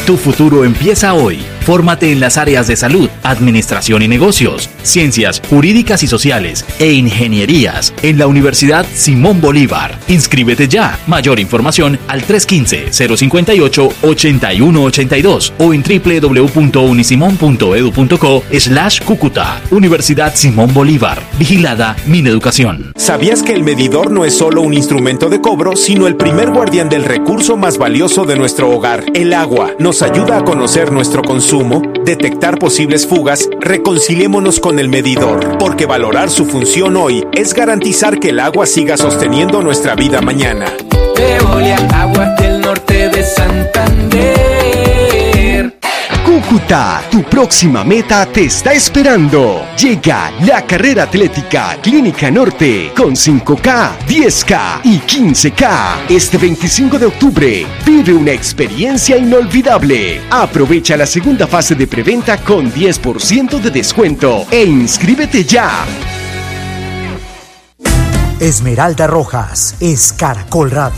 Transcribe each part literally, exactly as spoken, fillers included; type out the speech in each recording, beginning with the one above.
Tu futuro empieza hoy. Fórmate en las áreas de salud, administración y negocios, ciencias jurídicas y sociales e ingenierías en la Universidad Simón Bolívar. Inscríbete ya. Mayor información al tres uno cinco, cero cinco ocho, ocho uno ocho dos o en doble u doble u doble u punto unisimón punto edu punto co slash Cúcuta. Universidad Simón Bolívar. Vigilada Mineducación. ¿Sabías que el medidor no es solo un instrumento de cobro, sino el primer guardián del recurso más valioso de nuestro hogar, el agua? Nos ayuda a conocer nuestro consumo, detectar posibles fugas. Reconciliémonos con el medidor, porque valorar su función hoy es garantizar que el agua siga sosteniendo nuestra vida mañana. Veolia, aguas del norte de Santander. Cúcuta, tu próxima meta te está esperando. Llega la carrera atlética Clínica Norte con cinco K, diez K y quince K. Este veinticinco de octubre, vive una experiencia inolvidable. Aprovecha la segunda fase de preventa con diez por ciento de descuento e inscríbete ya. Esmeralda Rojas es Caracol Radio.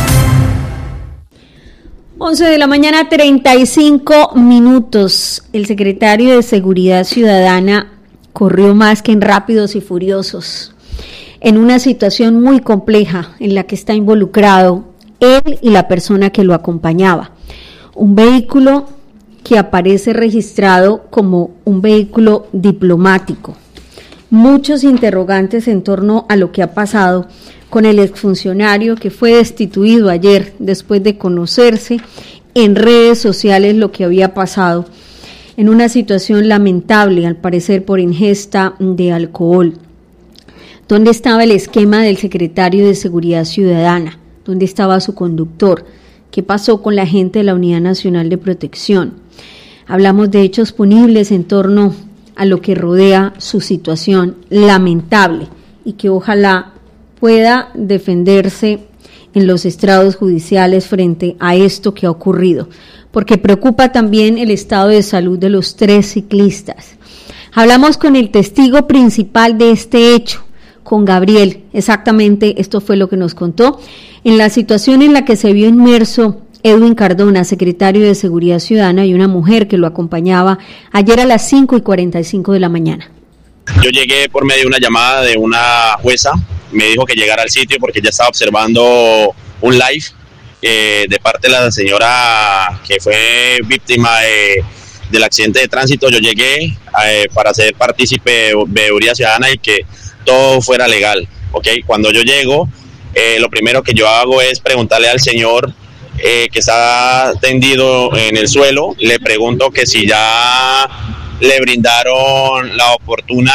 once de la mañana, treinta y cinco minutos. El secretario de Seguridad Ciudadana corrió más que en Rápidos y Furiosos, en una situación muy compleja en la que está involucrado él y la persona que lo acompañaba. Un vehículo que aparece registrado como un vehículo diplomático. Muchos interrogantes en torno a lo que ha pasado con el exfuncionario que fue destituido ayer después de conocerse en redes sociales lo que había pasado en una situación lamentable, al parecer por ingesta de alcohol. ¿Dónde estaba el esquema del secretario de Seguridad Ciudadana? ¿Dónde estaba su conductor? ¿Qué pasó con la gente de la Unidad Nacional de Protección? Hablamos de hechos punibles en torno a lo que rodea su situación lamentable y que ojalá pueda defenderse en los estrados judiciales frente a esto que ha ocurrido, porque preocupa también el estado de salud de los tres ciclistas. Hablamos con el testigo principal de este hecho, con Gabriel. Exactamente esto fue lo que nos contó en la situación en la que se vio inmerso Edwin Cardona, secretario de Seguridad Ciudadana, y una mujer que lo acompañaba ayer a las cinco y cuarenta y cinco de la mañana. Yo llegué por medio de una llamada de una jueza, me dijo que llegara al sitio porque ya estaba observando un live eh, de parte de la señora que fue víctima de, del accidente de tránsito. Yo llegué eh, para ser partícipe de Veeduría Ciudadana y que todo fuera legal, ¿ok? Cuando yo llego, eh, lo primero que yo hago es preguntarle al señor Eh, que está tendido en el suelo, le pregunto que si ya le brindaron la oportuna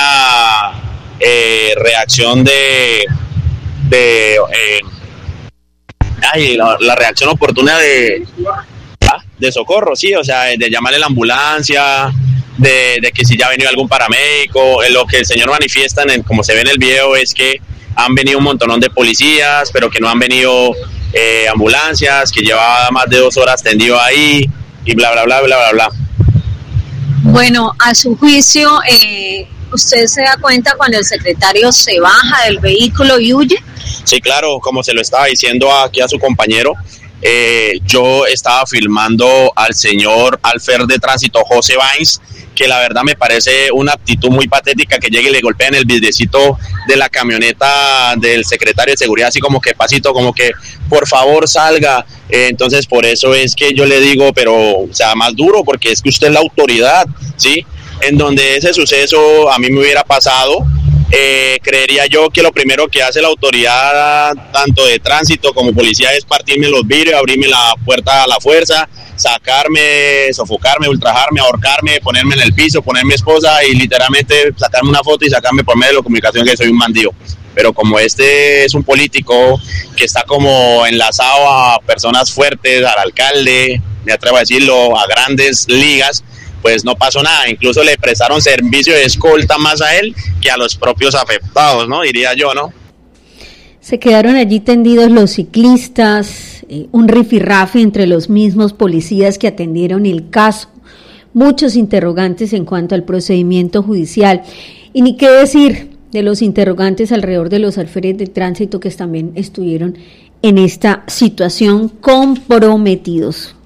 eh, reacción de de eh, ay, la, la reacción oportuna de ah, de socorro, sí, o sea, de llamarle a la ambulancia, de, de que si ya ha venido algún paramédico. Lo que el señor manifiesta, en el, como se ve en el video, es que han venido un montonón de policías, pero que no han venido Eh, ambulancias, que llevaba más de dos horas tendido ahí y bla bla bla bla bla bla. Bueno, a su juicio, eh, ¿usted se da cuenta cuando el secretario se baja del vehículo y huye? Sí, claro, como se lo estaba diciendo aquí a su compañero, eh, yo estaba filmando al señor alfer de tránsito José Bains, que la verdad me parece una actitud muy patética que llegue y le golpee en el vidriecito de la camioneta del secretario de Seguridad, así como que pasito, como que por favor salga. Eh, entonces por eso es que yo le digo, pero o sea, más duro, porque es que usted es la autoridad, ¿sí? En donde ese suceso a mí me hubiera pasado, eh, creería yo que lo primero que hace la autoridad, tanto de tránsito como policía, es partirme los vidrios, abrirme la puerta a la fuerza, sacarme, sofocarme, ultrajarme, ahorcarme, ponerme en el piso, poner mi esposa y literalmente sacarme una foto y sacarme por medio de la comunicación que soy un bandido. Pero como este es un político que está como enlazado a personas fuertes, al alcalde, me atrevo a decirlo, a grandes ligas, pues no pasó nada. Incluso le prestaron servicio de escolta más a él que a los propios afectados, ¿no? Diría yo, ¿no? Se quedaron allí tendidos los ciclistas, eh, un rifirrafe entre los mismos policías que atendieron el caso, muchos interrogantes en cuanto al procedimiento judicial, y ni qué decir de los interrogantes alrededor de los alférez de tránsito que también estuvieron en esta situación comprometidos.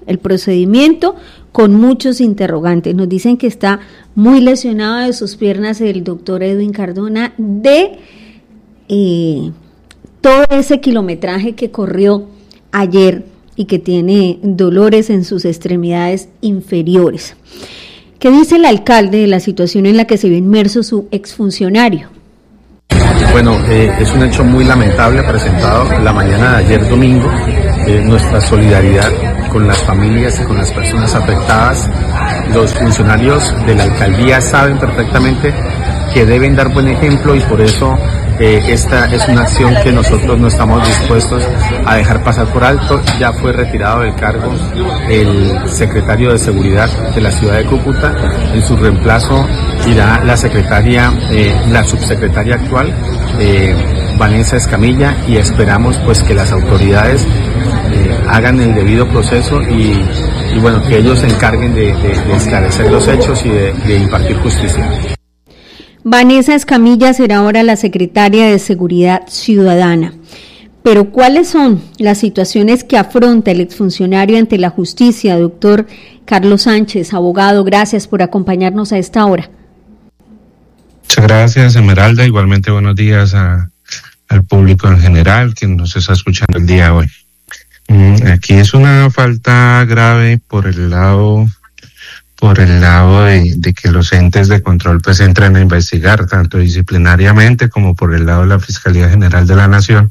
el procedimiento con muchos interrogantes. Nos dicen que está muy lesionado de sus piernas el doctor Edwin Cardona de eh, todo ese kilometraje que corrió ayer y que tiene dolores en sus extremidades inferiores. ¿Qué dice el alcalde de la situación en la que se ve inmerso su exfuncionario? Bueno, eh, es un hecho muy lamentable presentado la mañana de ayer domingo. Eh, nuestra solidaridad con las familias y con las personas afectadas. Los funcionarios de la alcaldía saben perfectamente que deben dar buen ejemplo y por eso eh, esta es una acción que nosotros no estamos dispuestos a dejar pasar por alto. Ya fue retirado del cargo el secretario de Seguridad de la ciudad de Cúcuta. En su reemplazo irá la secretaria, eh, la subsecretaria actual, eh, Vanessa Escamilla, y esperamos pues que las autoridades eh, hagan el debido proceso y, y bueno, que ellos se encarguen de, de, de esclarecer los hechos y de, de impartir justicia. Vanessa Escamilla será ahora la secretaria de Seguridad Ciudadana. Pero ¿cuáles son las situaciones que afronta el exfuncionario ante la justicia, doctor Carlos Sánchez, abogado? Gracias por acompañarnos a esta hora. Muchas gracias, Esmeralda. Igualmente buenos días a, al público en general que nos está escuchando el día de hoy. Aquí es una falta grave por el lado por el lado de, de que los entes de control pues entran a investigar tanto disciplinariamente como por el lado de la Fiscalía General de la Nación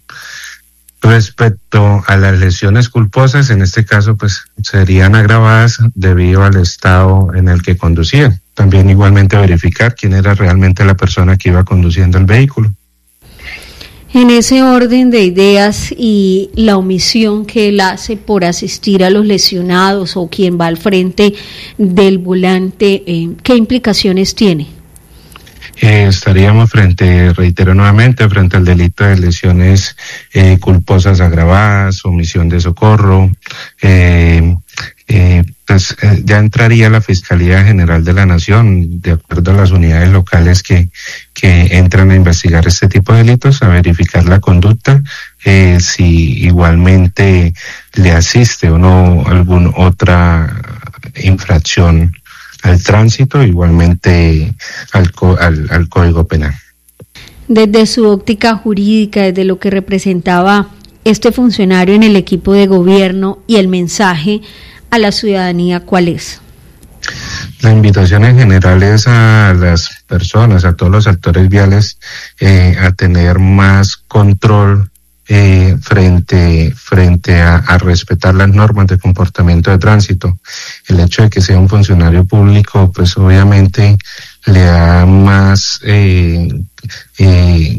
respecto a las lesiones culposas. En este caso pues serían agravadas debido al estado en el que conducían. También igualmente verificar quién era realmente la persona que iba conduciendo el vehículo. En ese orden de ideas y la omisión que él hace por asistir a los lesionados o quien va al frente del volante, eh, ¿qué implicaciones tiene? Eh, estaríamos frente, reitero nuevamente, frente al delito de lesiones eh, culposas agravadas, omisión de socorro. Eh, eh, pues eh, ya entraría la Fiscalía General de la Nación, de acuerdo a las unidades locales que que entran a investigar este tipo de delitos, a verificar la conducta, eh, si igualmente le asiste o no alguna otra infracción al tránsito, igualmente al, al, al Código Penal. Desde su óptica jurídica, desde lo que representaba este funcionario en el equipo de gobierno y el mensaje a la ciudadanía, ¿cuál es? La invitación en general es a las personas, a todos los actores viales, eh, a tener más control eh, frente frente a, a respetar las normas de comportamiento de tránsito. El hecho de que sea un funcionario público, pues obviamente le da más eh, eh,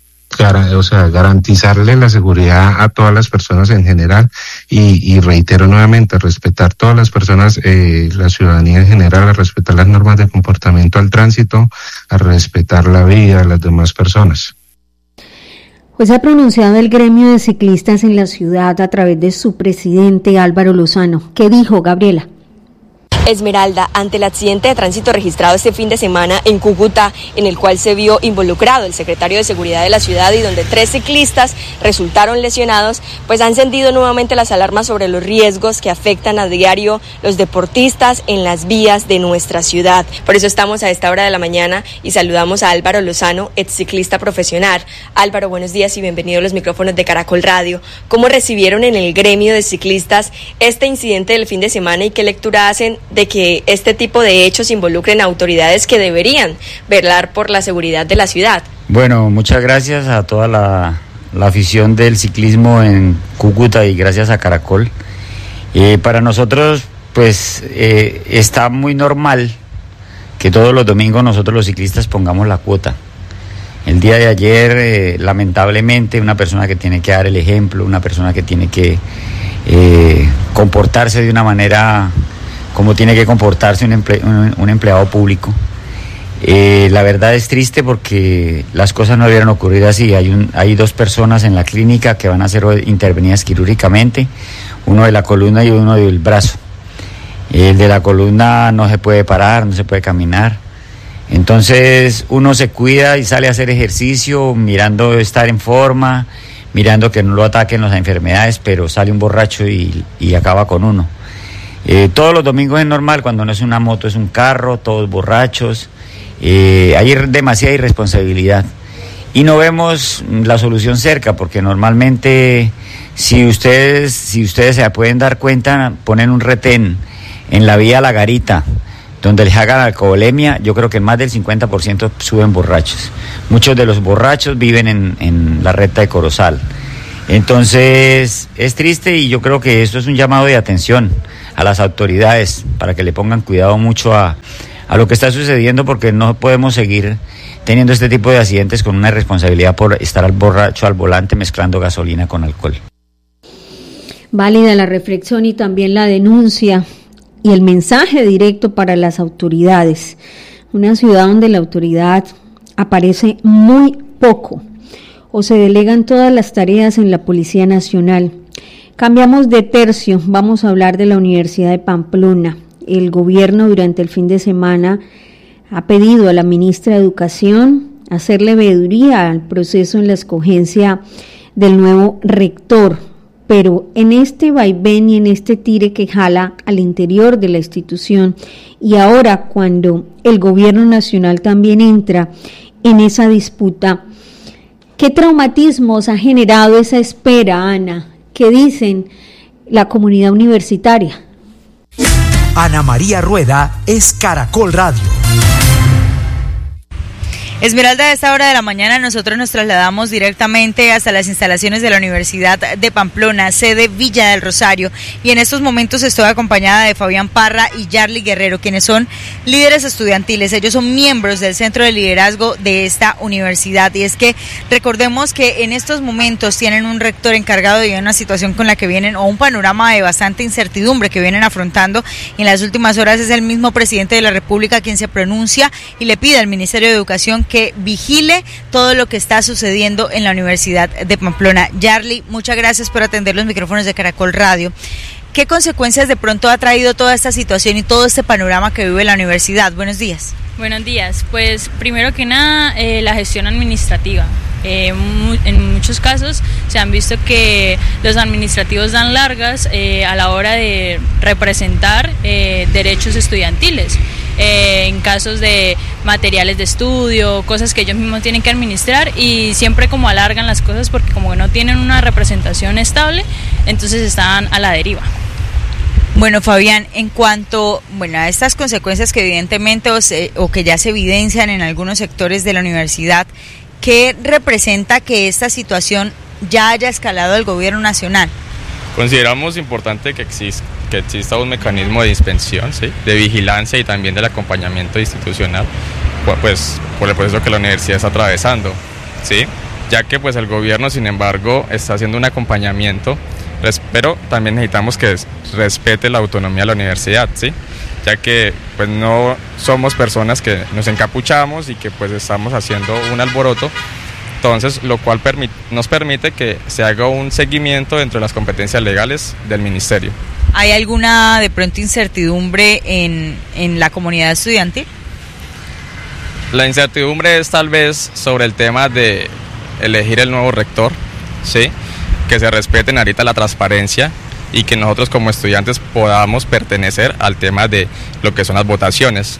o sea, garantizarle la seguridad a todas las personas en general y, y reitero nuevamente, respetar todas las personas, eh, la ciudadanía en general, a respetar las normas de comportamiento al tránsito, a respetar la vida de las demás personas. Pues ha pronunciado el gremio de ciclistas en la ciudad a través de su presidente Álvaro Lozano. ¿Qué dijo, Gabriela? Esmeralda, ante el accidente de tránsito registrado este fin de semana en Cúcuta, en el cual se vio involucrado el secretario de Seguridad de la ciudad y donde tres ciclistas resultaron lesionados, pues han encendido nuevamente las alarmas sobre los riesgos que afectan a diario los deportistas en las vías de nuestra ciudad. Por eso estamos a esta hora de la mañana y saludamos a Álvaro Lozano, ex ciclista profesional. Álvaro, buenos días y bienvenido a los micrófonos de Caracol Radio. ¿Cómo recibieron en el gremio de ciclistas este incidente del fin de semana y qué lectura hacen de que este tipo de hechos involucren a autoridades que deberían velar por la seguridad de la ciudad? Bueno, muchas gracias a toda la, la afición del ciclismo en Cúcuta y gracias a Caracol. Eh, para nosotros, pues, eh, está muy normal que todos los domingos nosotros los ciclistas pongamos la cuota. El día de ayer, eh, lamentablemente, una persona que tiene que dar el ejemplo, una persona que tiene que eh, comportarse de una manera como tiene que comportarse un, emple, un, un empleado público. Eh, la verdad es triste porque las cosas no debieron ocurrir así. Hay, un, hay dos personas en la clínica que van a ser intervenidas quirúrgicamente, uno de la columna y uno del brazo. El de la columna no se puede parar, no se puede caminar. Entonces uno se cuida y sale a hacer ejercicio, mirando estar en forma, mirando que no lo ataquen las enfermedades, pero sale un borracho y, y acaba con uno. Eh, todos los domingos es normal, cuando no es una moto es un carro, todos borrachos, eh, hay demasiada irresponsabilidad y no vemos la solución cerca, porque normalmente si ustedes, si ustedes se pueden dar cuenta, ponen un retén en la vía La Garita, donde les hagan alcoholemia. Yo creo que más del cincuenta por ciento suben borrachos. Muchos de los borrachos viven en, en la recta de Corozal. Entonces es triste, y yo creo que esto es un llamado de atención a las autoridades para que le pongan cuidado mucho a, a lo que está sucediendo, porque no podemos seguir teniendo este tipo de accidentes con una irresponsabilidad por estar al borracho al volante mezclando gasolina con alcohol. Válida la reflexión y también la denuncia y el mensaje directo para las autoridades. Una ciudad donde la autoridad aparece muy poco o se delegan todas las tareas en la Policía Nacional. Cambiamos de tercio, vamos a hablar de la Universidad de Pamplona. El gobierno durante el fin de semana ha pedido a la ministra de Educación hacerle veeduría al proceso en la escogencia del nuevo rector, pero en este vaivén y en este tire que jala al interior de la institución, y ahora cuando el gobierno nacional también entra en esa disputa, ¿qué traumatismos ha generado esa espera, Ana? ¿Qué dicen la comunidad universitaria? Ana María Rueda es Caracol Radio. Esmeralda, a esta hora de la mañana nosotros nos trasladamos directamente hasta las instalaciones de la Universidad de Pamplona, sede Villa del Rosario, y en estos momentos estoy acompañada de Fabián Parra y Yarly Guerrero, quienes son líderes estudiantiles. Ellos son miembros del centro de liderazgo de esta universidad, y es que recordemos que en estos momentos tienen un rector encargado de una situación con la que vienen, o un panorama de bastante incertidumbre que vienen afrontando. En las últimas horas es el mismo presidente de la República quien se pronuncia y le pide al Ministerio de Educación que vigile todo lo que está sucediendo en la Universidad de Pamplona. Yarly, muchas gracias por atender los micrófonos de Caracol Radio. ¿Qué consecuencias de pronto ha traído toda esta situación y todo este panorama que vive la universidad? Buenos días. Buenos días. Pues primero que nada, eh, la gestión administrativa. Eh, mu- en muchos casos se han visto que los administrativos dan largas eh, a la hora de representar eh, derechos estudiantiles. Eh, en casos de materiales de estudio, cosas que ellos mismos tienen que administrar, y siempre como alargan las cosas porque como no tienen una representación estable, entonces están a la deriva. Bueno, Fabián, en cuanto bueno, a estas consecuencias que evidentemente o, se, o que ya se evidencian en algunos sectores de la universidad, ¿qué representa que esta situación ya haya escalado al gobierno nacional? Consideramos importante que exista, que exista un mecanismo de inspección, ¿sí?, de vigilancia y también del acompañamiento institucional, pues por el proceso que la universidad está atravesando, ¿sí?, ya que pues el gobierno, sin embargo, está haciendo un acompañamiento, pero también necesitamos que respete la autonomía de la universidad, ¿sí?, ya que pues no somos personas que nos encapuchamos y que pues estamos haciendo un alboroto. Entonces, lo cual permit, nos permite que se haga un seguimiento dentro de las competencias legales del ministerio. ¿Hay alguna de pronto incertidumbre en, en la comunidad estudiantil? La incertidumbre es tal vez sobre el tema de elegir el nuevo rector, ¿sí?, que se respeten ahorita la transparencia y que nosotros como estudiantes podamos pertenecer al tema de lo que son las votaciones.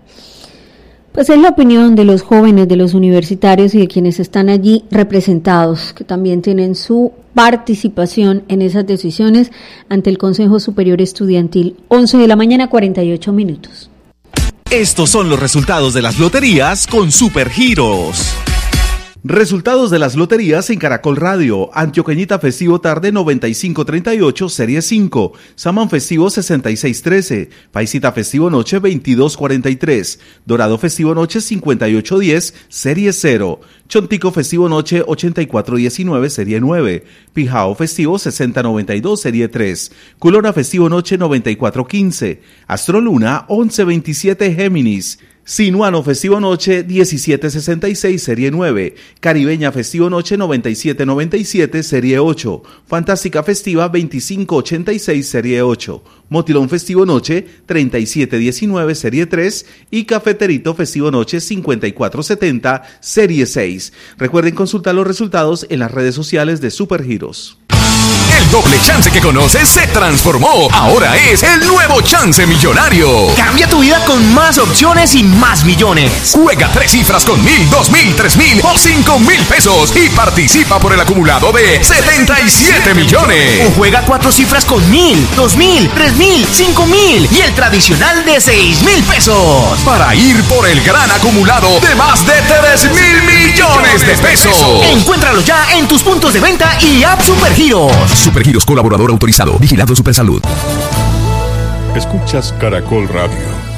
Pues es la opinión de los jóvenes, de los universitarios y de quienes están allí representados, que también tienen su participación en esas decisiones ante el Consejo Superior Estudiantil. once de la mañana, cuarenta y ocho minutos. Estos son los resultados de las loterías con Supergiros. Resultados de las loterías en Caracol Radio. Antioqueñita Festivo Tarde noventa y cinco treinta y ocho, Serie cinco. Saman Festivo sesenta y seis trece. Paisita Festivo Noche veintidós cuarenta y tres. Dorado Festivo Noche cincuenta y ocho diez, Serie cero. Chontico Festivo Noche ochenta y cuatro diecinueve, Serie nueve. Pijao Festivo sesenta noventa y dos, Serie tres. Culona Festivo Noche noventa y cuatro quince. Astroluna once veintisiete, Géminis. Sinuano Festivo Noche diecisiete sesenta y seis, Serie nueve. Caribeña Festivo Noche noventa y siete noventa y siete, Serie ocho. Fantástica Festiva veinticinco ochenta y seis, Serie ocho. Motilón Festivo Noche treinta y siete diecinueve, Serie tres. Y Cafeterito Festivo Noche cincuenta y cuatro setenta, Serie seis. Recuerden consultar los resultados en las redes sociales de Supergiros. El doble chance que conoces se transformó. Ahora es el nuevo chance millonario. Cambia tu vida con más opciones y más millones. Juega tres cifras con mil, dos mil, tres mil o cinco mil pesos y participa por el acumulado de setenta y siete millones. O juega cuatro cifras con mil, dos mil, tres mil, cinco mil y el tradicional de seis mil pesos. Para ir por el gran acumulado de más de tres mil millones de pesos. Encuéntralo ya en tus puntos de venta y app Supergiros. Supergiros, colaborador autorizado. Vigilado Supersalud. Escuchas Caracol Radio.